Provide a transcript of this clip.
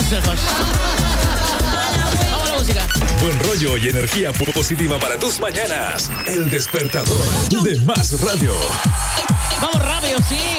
consejos. Vamos a la música. Buen rollo y energía positiva para tus mañanas. El despertador de Más Radio. Vamos rápido, sí.